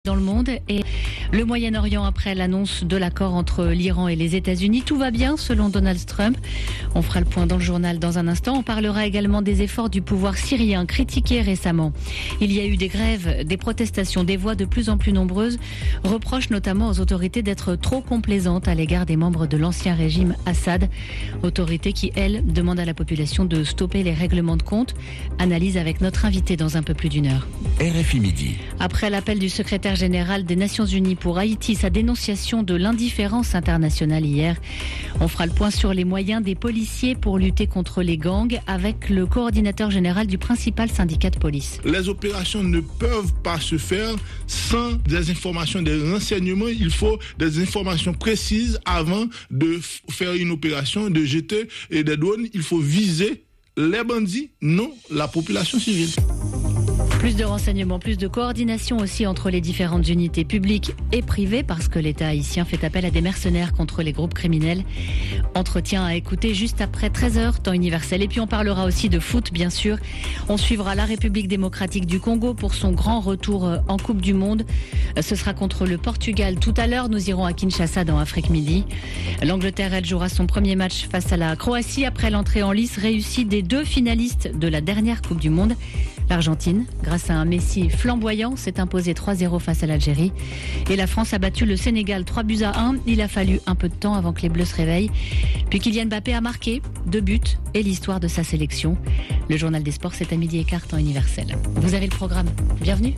Dans le monde et le Moyen-Orient après l'annonce de l'accord entre l'Iran et les États-Unis. Tout va bien selon Donald Trump. On fera le point dans le journal dans un instant. On parlera également des efforts du pouvoir syrien critiqués récemment. Il y a eu des grèves, des protestations, des voix de plus en plus nombreuses, reprochent notamment aux autorités d'être trop complaisantes à l'égard des membres de l'ancien régime Assad. Autorités qui, elles, demandent à la population de stopper les règlements de compte. Analyse avec notre invité dans un peu plus d'une heure. RFI Midi. Après l'appel du secrétaire général des Nations Unies pour Haïti, sa dénonciation de l'indifférence internationale hier. On fera le point sur les moyens des policiers pour lutter contre les gangs avec le coordinateur général du principal syndicat de police. Les opérations ne peuvent pas se faire sans des informations, des renseignements. Il faut des informations précises avant de faire une opération, de jeter des drones. Il faut viser les bandits, non la population civile. Plus de renseignements, plus de coordination aussi entre les différentes unités publiques et privées parce que l'État haïtien fait appel à des mercenaires contre les groupes criminels. Entretien à écouter juste après 13h, temps universel. Et puis on parlera aussi de foot, bien sûr. On suivra la République démocratique du Congo pour son grand retour en Coupe du Monde. Ce sera contre le Portugal tout à l'heure. Nous irons à Kinshasa dans Afrique Midi. L'Angleterre, elle jouera son premier match face à la Croatie après l'entrée en lice réussie des deux finalistes de la dernière Coupe du Monde. L'Argentine, grâce à un Messi flamboyant, s'est imposée 3-0 face à l'Algérie. Et la France a battu le Sénégal 3-1. Il a fallu un peu de temps avant que les Bleus se réveillent. Puis Kylian Mbappé a marqué 2 buts et l'histoire de sa sélection. Le journal des sports, c'est à 12h15 temps universel. Vous avez le programme. Bienvenue.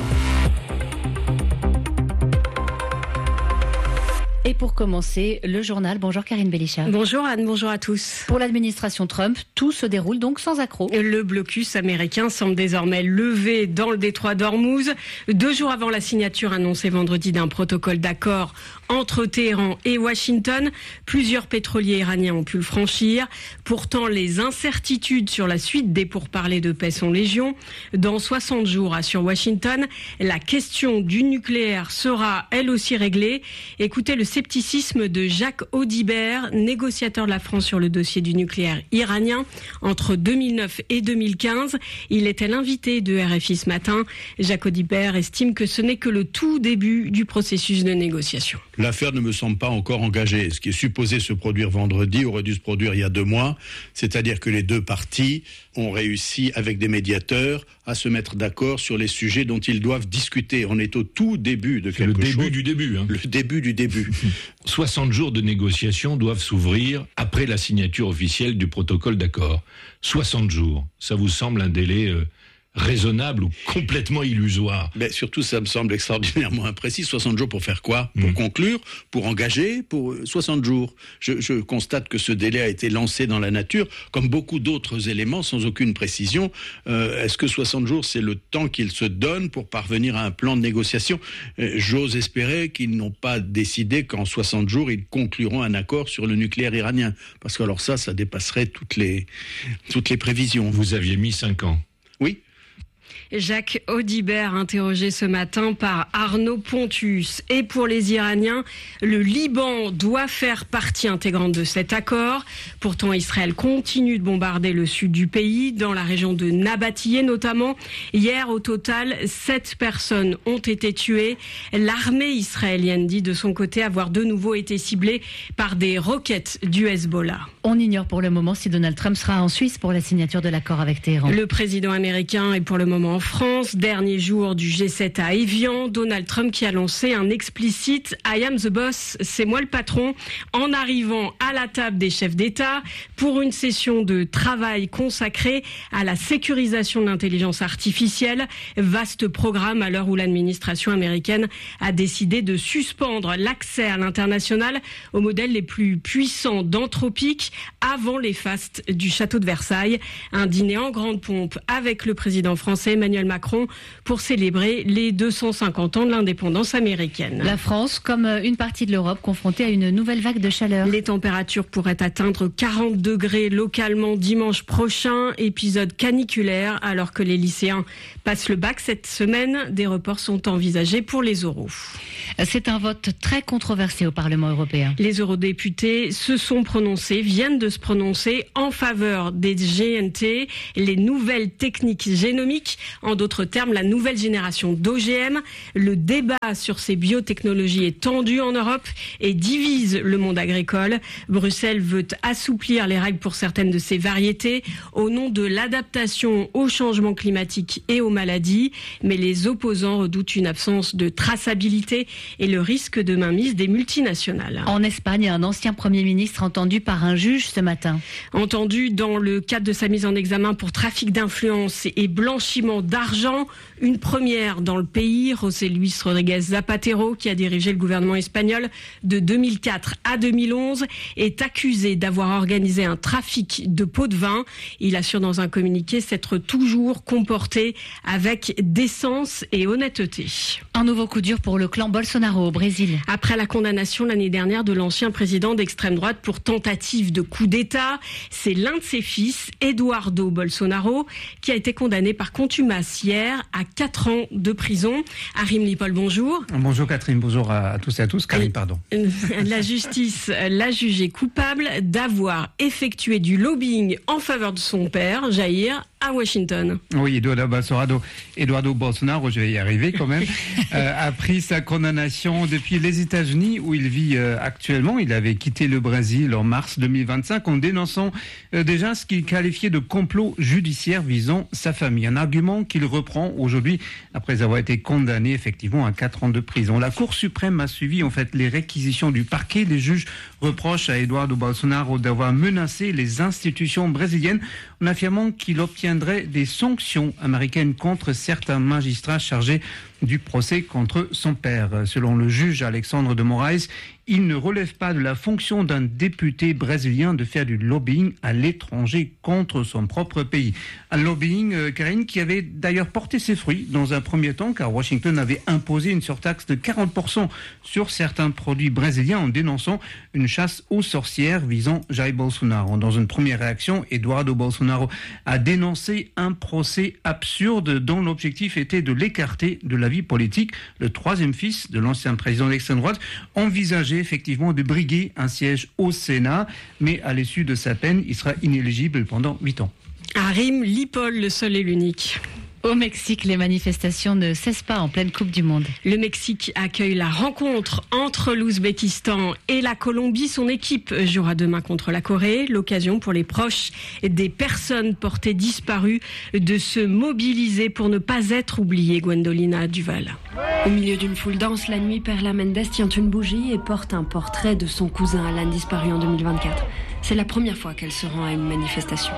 Et pour commencer, le journal. Bonjour Karine Bélicha. Bonjour Anne, bonjour à tous. Pour l'administration Trump, tout se déroule donc sans accroc. Le blocus américain semble désormais levé dans le détroit d'Ormuz. 2 jours avant la signature annoncée vendredi d'un protocole d'accord entre Téhéran et Washington, plusieurs pétroliers iraniens ont pu le franchir. Pourtant, les incertitudes sur la suite des pourparlers de paix sont légion. Dans 60 jours, assure Washington, la question du nucléaire sera elle aussi réglée. Écoutez le scepticisme de Jacques Audibert, négociateur de la France sur le dossier du nucléaire iranien entre 2009 et 2015. Il était l'invité de RFI ce matin. Jacques Audibert estime que ce n'est que le tout début du processus de négociation. L'affaire ne me semble pas encore engagée. Ce qui est supposé se produire vendredi aurait dû se produire il y a 2 mois. C'est-à-dire que les 2 parties ont réussi, avec des médiateurs, à se mettre d'accord sur les sujets dont ils doivent discuter. On est au tout début de quelque chose. Le début du début. Le début du début. 60 jours de négociations doivent s'ouvrir après la signature officielle du protocole d'accord. 60 jours, ça vous semble un délai raisonnable ou complètement illusoire? Mais surtout, ça me semble extraordinairement imprécis. 60 jours pour faire quoi? Pour conclure? Pour engager? Pour 60 jours. Je constate que ce délai a été lancé dans la nature, comme beaucoup d'autres éléments, sans aucune précision. Est-ce que 60 jours, c'est le temps qu'ils se donnent pour parvenir à un plan de négociation? J'ose espérer qu'ils n'ont pas décidé qu'en 60 jours, ils concluront un accord sur le nucléaire iranien. Parce que alors ça dépasserait toutes les prévisions. Vous aviez mis 5 ans. Oui. Jacques Audibert, interrogé ce matin par Arnaud Pontus. Et pour les Iraniens, le Liban doit faire partie intégrante de cet accord. Pourtant, Israël continue de bombarder le sud du pays, dans la région de Nabatiyeh notamment. Hier, au total, 7 personnes ont été tuées. L'armée israélienne dit de son côté avoir de nouveau été ciblée par des roquettes du Hezbollah. On ignore pour le moment si Donald Trump sera en Suisse pour la signature de l'accord avec Téhéran. Le président américain est pour le moment en France, dernier jour du G7 à Évian. Donald Trump qui a lancé un explicite « I am the boss », c'est moi le patron, en arrivant à la table des chefs d'État pour une session de travail consacrée à la sécurisation de l'intelligence artificielle. Vaste programme à l'heure où l'administration américaine a décidé de suspendre l'accès à l'international aux modèles les plus puissants d'Anthropic avant les fastes du château de Versailles. Un dîner en grande pompe avec le président français Emmanuel Macron pour célébrer les 250 ans de l'indépendance américaine. La France, comme une partie de l'Europe, confrontée à une nouvelle vague de chaleur. Les températures pourraient atteindre 40 degrés localement dimanche prochain, épisode caniculaire, alors que les lycéens passent le bac cette semaine. Des reports sont envisagés pour les oraux. C'est un vote très controversé au Parlement européen. Les eurodéputés viennent de se prononcer en faveur des GNT, les nouvelles techniques génomiques, en d'autres termes la nouvelle génération d'OGM. Le débat sur ces biotechnologies est tendu en Europe et divise le monde agricole. Bruxelles veut assouplir les règles pour certaines de ces variétés au nom de l'adaptation au changement climatique et aux maladies. Mais les opposants redoutent une absence de traçabilité et le risque de mainmise des multinationales. En Espagne, un ancien Premier ministre entendu par un juge ce matin. Entendu dans le cadre de sa mise en examen pour trafic d'influence et blanchiment d'argent, une première dans le pays. José Luis Rodríguez Zapatero, qui a dirigé le gouvernement espagnol de 2004 à 2011, est accusé d'avoir organisé un trafic de pots de vin. Il assure dans un communiqué s'être toujours comporté avec décence et honnêteté. Un nouveau coup dur pour le clan Bolsonaro au Brésil. Après la condamnation l'année dernière de l'ancien président d'extrême droite pour tentative de coup d'État, c'est l'un de ses fils, Eduardo Bolsonaro, qui a été condamné par contumace hier à 4 ans de prison. Arim Lipol, bonjour. Bonjour Catherine, bonjour à tous et à tous. Karine, pardon. La justice l'a jugé coupable d'avoir effectué du lobbying en faveur de son père, Jair, à Washington. Oui, Eduardo Bolsonaro, je vais y arriver quand même, a pris sa condamnation depuis les États-Unis où il vit actuellement. Il avait quitté le Brésil en mars 2025 en dénonçant déjà ce qu'il qualifiait de complot judiciaire visant sa famille. Un argument qu'il reprend aujourd'hui après avoir été condamné effectivement à 4 ans de prison. La Cour suprême a suivi en fait les réquisitions du parquet. Les juges reprochent à Eduardo Bolsonaro d'avoir menacé les institutions brésiliennes en affirmant qu'il obtiendrait des sanctions américaines contre certains magistrats chargés du procès contre son père. Selon le juge Alexandre de Moraes, il ne relève pas de la fonction d'un député brésilien de faire du lobbying à l'étranger contre son propre pays. Un lobbying, Karine, qui avait d'ailleurs porté ses fruits dans un premier temps, car Washington avait imposé une surtaxe de 40% sur certains produits brésiliens en dénonçant une chasse aux sorcières visant Jair Bolsonaro. Dans une première réaction, Eduardo Bolsonaro a dénoncé un procès absurde dont l'objectif était de l'écarter de la vie politique. Le troisième fils de l'ancien président d'extrême droite envisageait effectivement de briguer un siège au Sénat, mais à l'issue de sa peine, il sera inéligible pendant 8 ans. Arim Lipol, le seul et l'unique. Au Mexique, les manifestations ne cessent pas en pleine Coupe du Monde. Le Mexique accueille la rencontre entre l'Ouzbékistan et la Colombie. Son équipe jouera demain contre la Corée. L'occasion pour les proches des personnes portées disparues de se mobiliser pour ne pas être oubliées. Gwendolina Duval. Au milieu d'une foule dense, la nuit, Perla Mendes tient une bougie et porte un portrait de son cousin Alan disparu en 2024. C'est la première fois qu'elle se rend à une manifestation.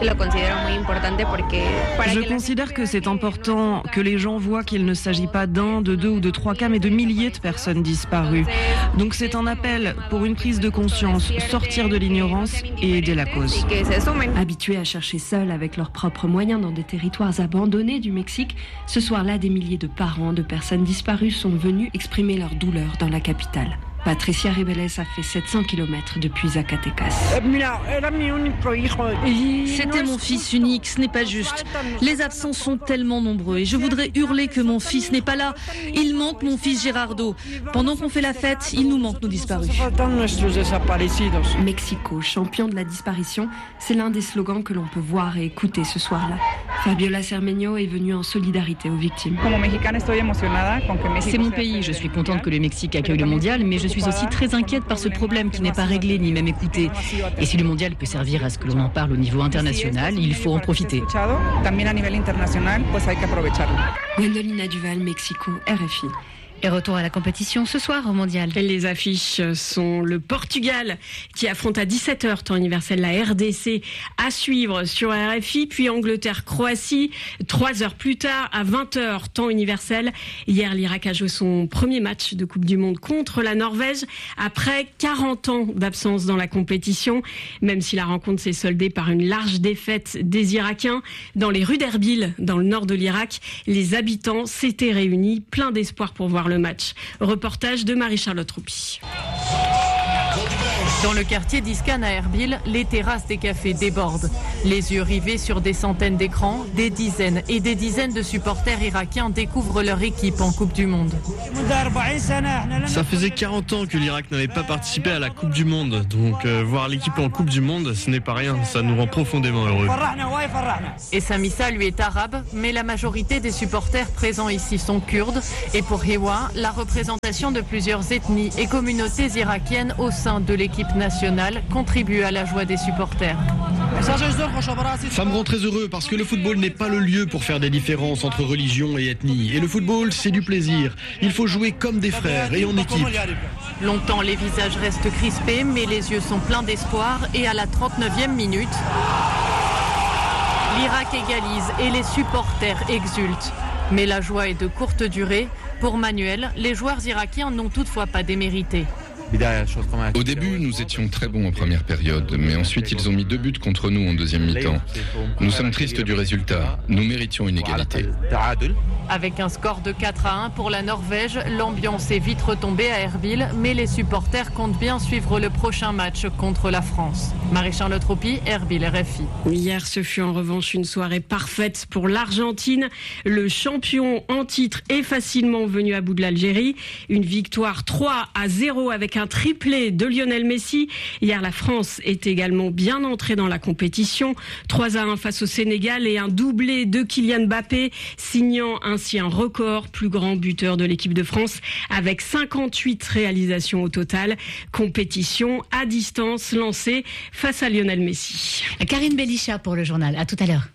Je considère que c'est important que les gens voient qu'il ne s'agit pas d'un, de 2 ou de 3 cas, mais de milliers de personnes disparues. Donc c'est un appel pour une prise de conscience, sortir de l'ignorance et aider la cause. Habitués à chercher seuls avec leurs propres moyens dans des territoires abandonnés du Mexique, ce soir-là, des milliers de parents de personnes disparues sont venus exprimer leur douleur dans la capitale. Patricia Ribeles a fait 700 km depuis Zacatecas. C'était mon fils unique, ce n'est pas juste. Les absents sont tellement nombreux et je voudrais hurler que mon fils n'est pas là. Il manque mon fils Gerardo. Pendant qu'on fait la fête, il nous manque nos disparus. Mexico, champion de la disparition, c'est l'un des slogans que l'on peut voir et écouter ce soir-là. Fabiola Cermeño est venue en solidarité aux victimes. C'est mon pays, je suis contente que le Mexique accueille le mondial, mais je suis aussi très inquiète par ce problème qui n'est pas réglé ni même écouté. Et si le mondial peut servir à ce que l'on en parle au niveau international, il faut en profiter. Gwendolina Duval, Mexico, RFI. Et retour à la compétition ce soir au Mondial. Les affiches sont le Portugal qui affronte à 17h temps universel la RDC à suivre sur RFI, puis Angleterre-Croatie 3 heures plus tard à 20h temps universel. Hier, l'Irak a joué son premier match de Coupe du Monde contre la Norvège après 40 ans d'absence dans la compétition. Même si la rencontre s'est soldée par une large défaite des Irakiens, dans les rues d'Erbil, dans le nord de l'Irak, les habitants s'étaient réunis, plein d'espoir pour voir le match. Reportage de Marie-Charlotte Roupi. Dans le quartier d'Iskan à Erbil, les terrasses des cafés débordent. Les yeux rivés sur des centaines d'écrans, des dizaines et des dizaines de supporters irakiens découvrent leur équipe en Coupe du Monde. Ça faisait 40 ans que l'Irak n'avait pas participé à la Coupe du Monde. Donc voir l'équipe en Coupe du Monde, ce n'est pas rien. Ça nous rend profondément heureux. Et Samissa, lui, est arabe, mais la majorité des supporters présents ici sont kurdes. Et pour Hewa, la représentation de plusieurs ethnies et communautés irakiennes au sein de l'équipe nationale contribue à la joie des supporters. Ça me rend très heureux parce que le football n'est pas le lieu pour faire des différences entre religions et ethnies. Et le football, c'est du plaisir. Il faut jouer comme des frères et en équipe. Longtemps, les visages restent crispés, mais les yeux sont pleins d'espoir. Et à la 39e minute, l'Irak égalise et les supporters exultent. Mais la joie est de courte durée. Pour Manuel, les joueurs irakiens n'ont toutefois pas démérité. Au début, nous étions très bons en première période, mais ensuite ils ont mis 2 buts contre nous en deuxième mi-temps. Nous sommes tristes du résultat. Nous méritions une égalité. Avec un score de 4-1 pour la Norvège, l'ambiance est vite retombée à Erbil, mais les supporters comptent bien suivre le prochain match contre la France. Marie-Charlotte Ropy, Erbil, RFI. Hier, ce fut en revanche une soirée parfaite pour l'Argentine. Le champion en titre est facilement venu à bout de l'Algérie. Une victoire 3-0 avec un triplé de Lionel Messi. Hier, la France est également bien entrée dans la compétition. 3-1 face au Sénégal et un doublé de Kylian Mbappé, signant ainsi un record, plus grand buteur de l'équipe de France, avec 58 réalisations au total. Compétition à distance lancée face à Lionel Messi. Karine Belisha pour le journal. À tout à l'heure.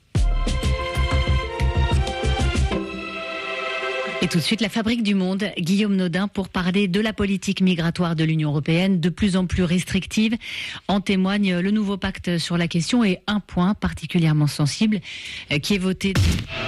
Et tout de suite, la Fabrique du Monde, Guillaume Nodin, pour parler de la politique migratoire de l'Union européenne, de plus en plus restrictive. En témoigne le nouveau pacte sur la question et un point particulièrement sensible qui est voté.